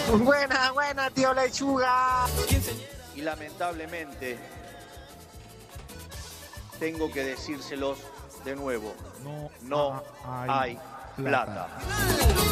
Buena, buena, tío Lechuga. Y lamentablemente tengo que decírselos de nuevo. No hay plata.